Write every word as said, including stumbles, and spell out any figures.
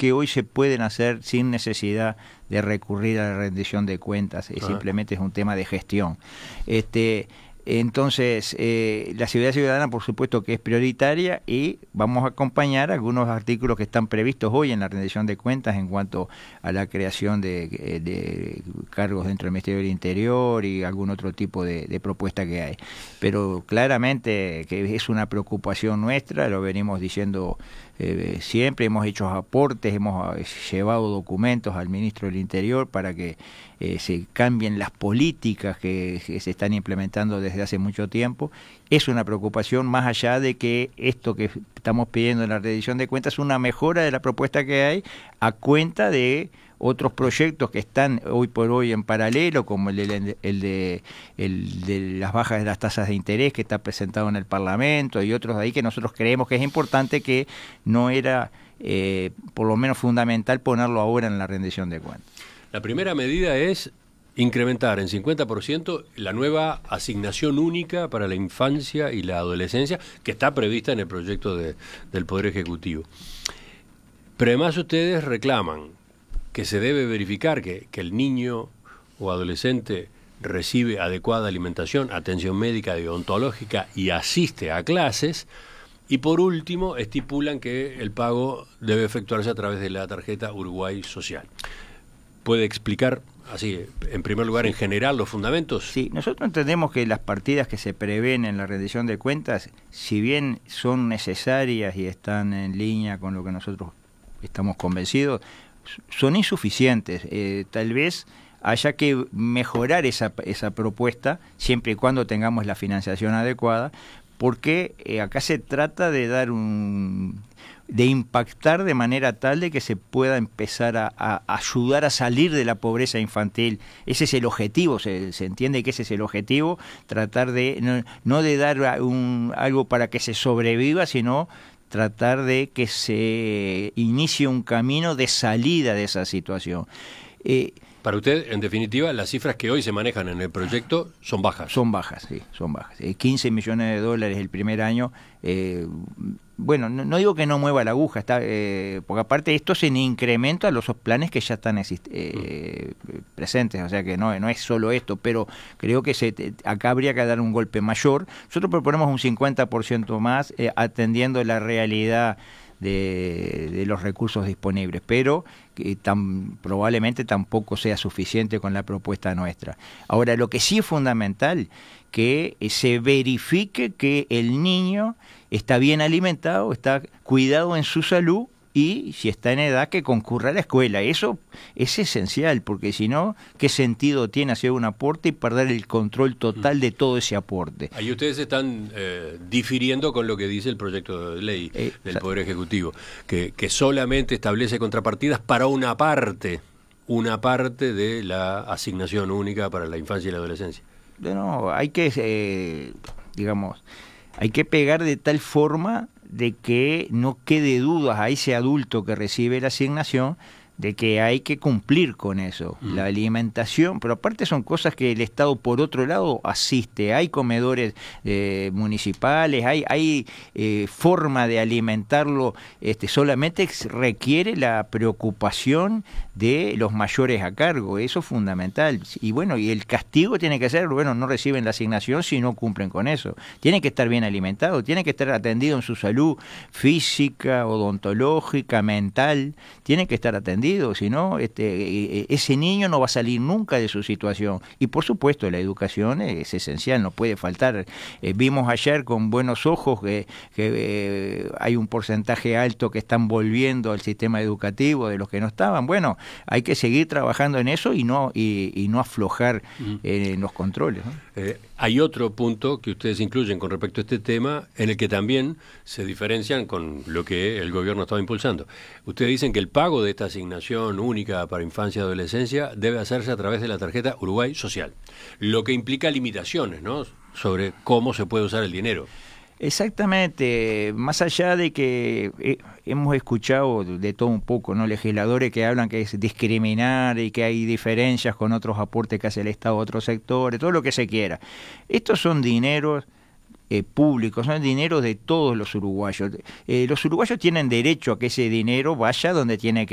que hoy se pueden hacer sin necesidad de recurrir a la rendición de cuentas, es simplemente es un tema de gestión. Este, entonces, eh, la seguridad ciudadana, por supuesto que es prioritaria, y vamos a acompañar algunos artículos que están previstos hoy en la rendición de cuentas en cuanto a la creación de, de cargos dentro del Ministerio del Interior y algún otro tipo de, de propuesta que hay. Pero claramente que es una preocupación nuestra, lo venimos diciendo eh, siempre, hemos hecho aportes, hemos llevado documentos al Ministro del Interior para que eh, se cambien las políticas que, que se están implementando desde hace mucho tiempo. Es una preocupación, más allá de que esto que estamos pidiendo en la rendición de cuentas es una mejora de la propuesta que hay a cuenta de otros proyectos que están hoy por hoy en paralelo, como el de, el de, el de las bajas de las tasas de interés que está presentado en el Parlamento, y otros de ahí que nosotros creemos que es importante, que no era eh, por lo menos fundamental ponerlo ahora en la rendición de cuentas. La primera medida es incrementar en cincuenta por ciento la nueva asignación única para la infancia y la adolescencia, que está prevista en el proyecto de, del Poder Ejecutivo. Pero además ustedes reclaman que se debe verificar que, que el niño o adolescente recibe adecuada alimentación, atención médica y odontológica y asiste a clases. Y por último, estipulan que el pago debe efectuarse a través de la tarjeta Uruguay Social. ¿Puede explicar, así, en primer lugar, en general, los fundamentos? Sí, nosotros entendemos que las partidas que se prevén en la rendición de cuentas, si bien son necesarias y están en línea con lo que nosotros estamos convencidos, son insuficientes. Eh, tal vez haya que mejorar esa, esa propuesta, siempre y cuando tengamos la financiación adecuada, porque eh, acá se trata de dar un... de impactar de manera tal de que se pueda empezar a, a ayudar a salir de la pobreza infantil. Ese es el objetivo, se, se entiende que ese es el objetivo, tratar de, no, no de dar un, algo para que se sobreviva, sino tratar de que se inicie un camino de salida de esa situación. Eh, Para usted, en definitiva, las cifras que hoy se manejan en el proyecto son bajas. Son bajas, sí, son bajas. Eh, quince millones de dólares el primer año. Eh, bueno, no, no digo que no mueva la aguja, está, eh, porque aparte esto es en incremento a los planes que ya están exist eh, mm. presentes, o sea que no, no es solo esto, pero creo que se, acá habría que dar un golpe mayor. Nosotros proponemos un cincuenta por ciento más, eh, atendiendo la realidad De, de los recursos disponibles, pero que tan, probablemente tampoco sea suficiente con la propuesta nuestra. Ahora, lo que sí es fundamental, que se verifique que el niño está bien alimentado, está cuidado en su salud, y si está en edad, que concurra a la escuela. Eso es esencial, porque si no, ¿qué sentido tiene hacer un aporte y perder el control total de todo ese aporte? Ahí ustedes están eh, difiriendo con lo que dice el proyecto de ley eh, del Poder Ejecutivo, que, que solamente establece contrapartidas para una parte, una parte de la asignación única para la infancia y la adolescencia. No, hay que, eh, digamos, hay que pegar de tal forma de que no quede dudas a ese adulto que recibe la asignación de que hay que cumplir con eso. Mm. La alimentación, pero aparte son cosas que el Estado por otro lado asiste. Hay comedores eh, municipales, hay, hay eh, forma de alimentarlo, este, solamente requiere la preocupación de los mayores a cargo, eso es fundamental. Y bueno, y el castigo tiene que ser, bueno, no reciben la asignación si no cumplen con eso. Tienen que estar bien alimentados, tienen que estar atendidos en su salud física, odontológica, mental, tienen que estar atendidos. Si no, este, ese niño no va a salir nunca de su situación. Y por supuesto, la educación es esencial, no puede faltar. Eh, vimos ayer con buenos ojos que, que eh, hay un porcentaje alto que están volviendo al sistema educativo de los que no estaban. Bueno, hay que seguir trabajando en eso y no, y, y no aflojar eh, en los controles, ¿no? Eh, hay otro punto que ustedes incluyen con respecto a este tema, en el que también se diferencian con lo que el gobierno estaba impulsando. Ustedes dicen que el pago de esta asignación única para infancia y adolescencia debe hacerse a través de la tarjeta Uruguay Social, lo que implica limitaciones, ¿no?, sobre cómo se puede usar el dinero. Exactamente, más allá de que eh, hemos escuchado de todo un poco, ¿no?, legisladores que hablan que es discriminar y que hay diferencias con otros aportes que hace el Estado a otros sectores, todo lo que se quiera. Estos son dineros eh, públicos, son dineros de todos los uruguayos. Eh, los uruguayos tienen derecho a que ese dinero vaya donde tiene que